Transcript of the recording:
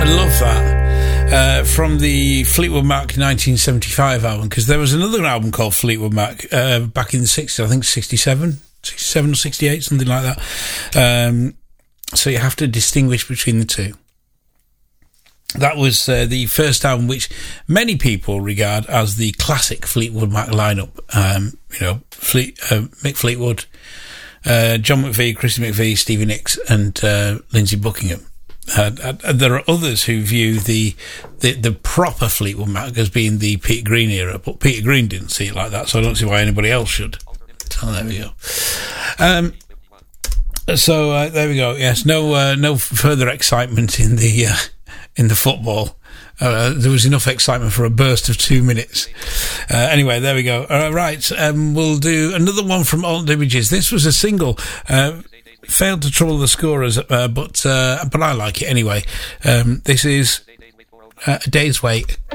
love that. From the Fleetwood Mac 1975 album, because there was another album called Fleetwood Mac back in the 60s, I think 67 or 68, something like that. So you have to distinguish between the two. That was the first album which many people regard as the classic Fleetwood Mac lineup. Mick Fleetwood, John McVie, Christy McVie, Stevie Nicks, and Lindsey Buckingham. There are others who view the proper Fleetwood Mac as being the Peter Green era, but Peter Green didn't see it like that, so I don't see why anybody else should. So there we go. There we go. Yes, no further excitement in the football. There was enough excitement for a burst of 2 minutes. Anyway, there we go. Right, we'll do another one from Alt Images. This was a single. Failed to trouble the scorers, but I like it anyway. This is A Day's Wait.